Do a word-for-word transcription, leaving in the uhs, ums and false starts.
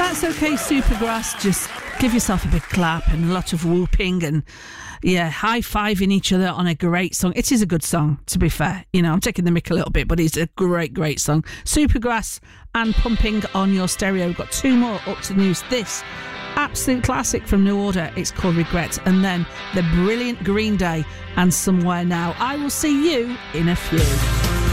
That's okay, Supergrass. Just give yourself a big clap and a lot of whooping and, yeah, high-fiving each other on a great song. It is a good song, to be fair. You know, I'm taking the mick a little bit, but it's a great, great song. Supergrass and Pumping on Your Stereo. We've got two more up to news. This absolute classic from New Order. It's called Regret. And then the brilliant Green Day and Somewhere Now. I will see you in a few.